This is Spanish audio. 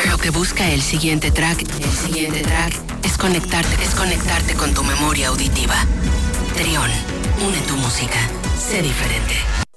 Lo que busca el siguiente track es conectarte con tu memoria auditiva. Trión, une tu música, sé diferente.